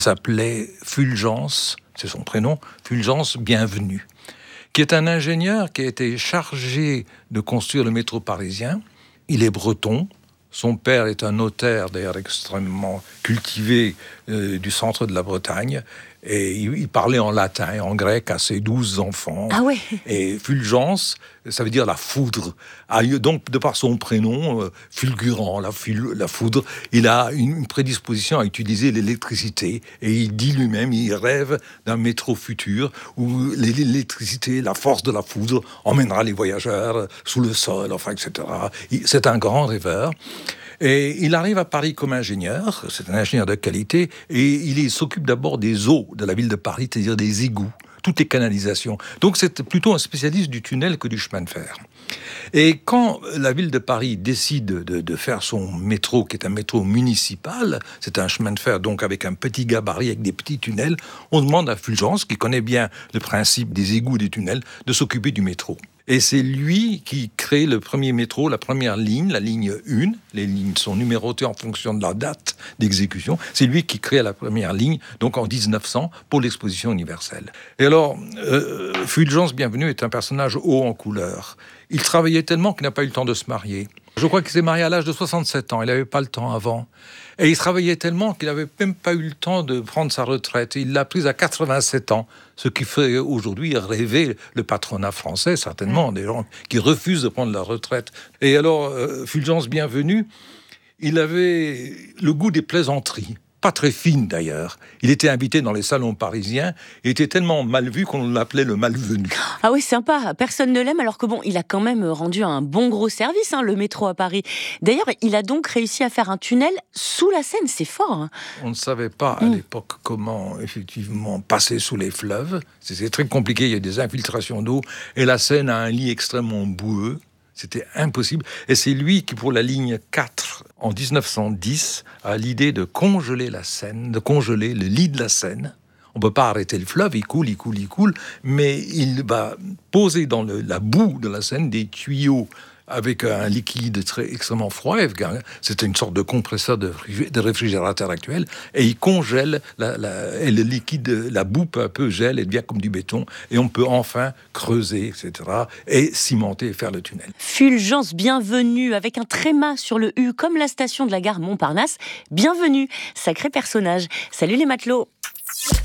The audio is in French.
s'appelait Fulgence, c'est son prénom, Fulgence Bienvenue, qui est un ingénieur qui a été chargé de construire le métro parisien. Il est breton. Son père est un notaire, d'ailleurs extrêmement cultivé du centre de la Bretagne. Et il parlait en latin et en grec à ses 12 enfants. Ah ouais. Et Fulgence, ça veut dire la foudre. Donc, de par son prénom, fulgurant, la foudre, il a une prédisposition à utiliser l'électricité. Et il dit lui-même, il rêve d'un métro futur où l'électricité, la force de la foudre, emmènera les voyageurs sous le sol, enfin, etc. C'est un grand rêveur. Et il arrive à Paris comme ingénieur, c'est un ingénieur de qualité, et il s'occupe d'abord des eaux de la ville de Paris, c'est-à-dire des égouts, toutes les canalisations. Donc c'est plutôt un spécialiste du tunnel que du chemin de fer. Et quand la ville de Paris décide de faire son métro, qui est un métro municipal, c'est un chemin de fer donc avec un petit gabarit, avec des petits tunnels, on demande à Fulgence, qui connaît bien le principe des égouts et des tunnels, de s'occuper du métro. Et c'est lui qui crée le premier métro, la première ligne, la ligne 1. Les lignes sont numérotées en fonction de la date d'exécution. C'est lui qui crée la première ligne, donc en 1900, pour l'exposition universelle. Et alors, Fulgence Bienvenue est un personnage haut en couleur. Il travaillait tellement qu'il n'a pas eu le temps de se marier. Je crois qu'il s'est marié à l'âge de 67 ans. Il n'avait pas le temps avant. Et il travaillait tellement qu'il n'avait même pas eu le temps de prendre sa retraite. Il l'a prise à 87 ans, ce qui fait aujourd'hui rêver le patronat français, certainement, des gens qui refusent de prendre la retraite. Et alors, Fulgence Bienvenue, il avait le goût des plaisanteries. Pas très fine d'ailleurs. Il était invité dans les salons parisiens et était tellement mal vu qu'on l'appelait le malvenu. Ah oui, sympa. Personne ne l'aime alors que il a quand même rendu un bon gros service, le métro à Paris. D'ailleurs, il a donc réussi à faire un tunnel sous la Seine, c'est fort. On ne savait pas à l'époque comment effectivement passer sous les fleuves. C'était très compliqué, il y a des infiltrations d'eau et la Seine a un lit extrêmement boueux. C'était impossible. Et c'est lui qui, pour la ligne 4, en 1910, a l'idée de congeler la Seine, de congeler le lit de la Seine. On ne peut pas arrêter le fleuve, il coule, mais il va poser dans la boue de la Seine des tuyaux avec un liquide extrêmement froid. C'était une sorte de compresseur de réfrigérateur actuel. Et il congèle et le liquide, la boue peu à peu gèle et devient comme du béton. Et on peut enfin creuser, etc. et cimenter et faire le tunnel. Fulgence Bienvenue, avec un tréma sur le U, comme la station de la gare Montparnasse. Bienvenue, sacré personnage. Salut les matelots.